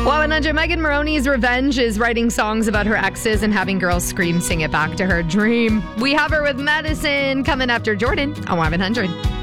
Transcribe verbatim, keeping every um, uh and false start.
Well, one hundred, Megan Moroney's revenge is writing songs about her exes and having girls scream, sing it back to her. Dream. We have her with Medicine coming after Jordan on one hundred.